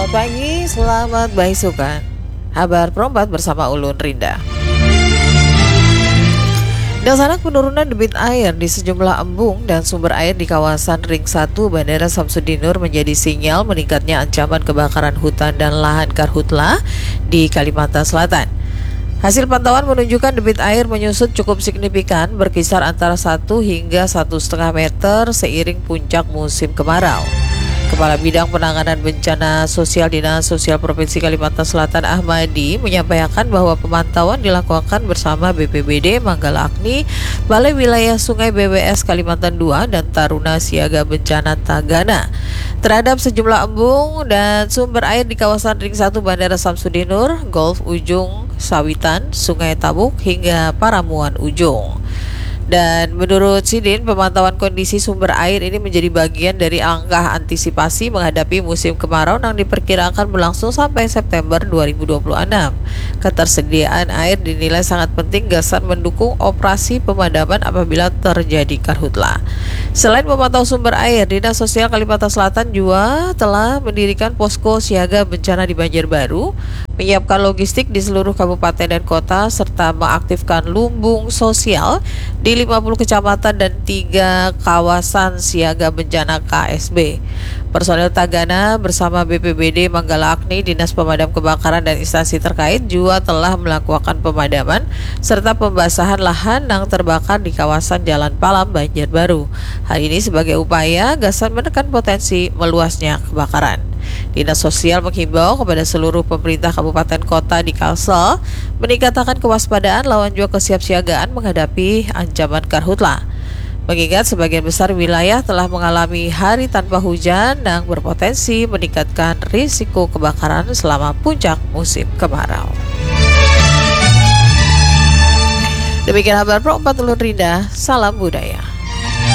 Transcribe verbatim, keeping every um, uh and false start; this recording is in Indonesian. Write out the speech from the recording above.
Selamat pagi, selamat baisukan. Kabar Perompat bersama Ulun Rinda. Dasar penurunan debit air di sejumlah embung dan sumber air di kawasan Ring satu Bandara Samsudin Nur menjadi sinyal meningkatnya ancaman kebakaran hutan dan lahan karhutla di Kalimantan Selatan. Hasil pantauan menunjukkan debit air menyusut cukup signifikan, berkisar antara satu hingga satu koma lima meter seiring puncak musim kemarau. Kepala Bidang Penanganan Bencana Sosial Dinas Sosial Provinsi Kalimantan Selatan Ahmadi menyampaikan bahwa pemantauan dilakukan bersama B P B D Manggala Agni, Balai Wilayah Sungai B W S Kalimantan dua dan Taruna Siaga Bencana Tagana terhadap sejumlah embung dan sumber air di kawasan Ring satu Bandara Samsudin Nur, Golf Ujung Sawitan, Sungai Tabuk hingga Paramuan Ujung. Dan menurut Sidin, pemantauan kondisi sumber air ini menjadi bagian dari langkah antisipasi menghadapi musim kemarau yang diperkirakan berlangsung sampai September dua ribu dua puluh enam. Ketersediaan air dinilai sangat penting gasan mendukung operasi pemadaman apabila terjadi karhutla. Selain memantau sumber air, Dinas Sosial Kalimantan Selatan juga telah mendirikan posko siaga bencana di Banjarbaru, menyiapkan logistik di seluruh kabupaten dan kota, serta mengaktifkan lumbung sosial di lima puluh kecamatan dan tiga kawasan siaga bencana K S B. Personel Tagana bersama B P B D Manggala Agni, Dinas Pemadam Kebakaran dan instansi terkait juga telah melakukan pemadaman serta pembasahan lahan yang terbakar di kawasan Jalan Palam, Banjarbaru. Hal ini sebagai upaya gasan menekan potensi meluasnya kebakaran. Dinas Sosial menghimbau kepada seluruh pemerintah kabupaten kota di Kalsel meningkatkan kewaspadaan lawan juga kesiapsiagaan menghadapi ancaman karhutla. Mengingat sebagian besar wilayah telah mengalami hari tanpa hujan yang berpotensi meningkatkan risiko kebakaran selama puncak musim kemarau. Demikian kabar Pro empat Ulun Rinda, salam budaya.